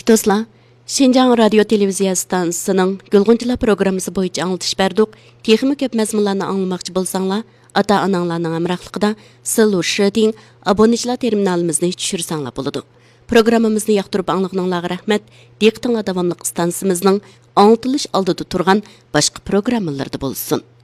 Dostlar, Şinjan Radio Televiziya stansiyasının Gülgünçilar programmasi bo'yicha anglatish berdik. Texmi ko'p mazmunlarni anglamoqchi bo'lsanglar, ota-onanglarning hamrohligida Silur Sheding abonechilar terminalimizni tushirsanglar bo'ladi. Programmamizni yoqtirib anglag'inglarga rahmat. Diqqatinglar davomli stansiyamizning anglitilish oldida turgan boshqa programmalarda bo'lsin.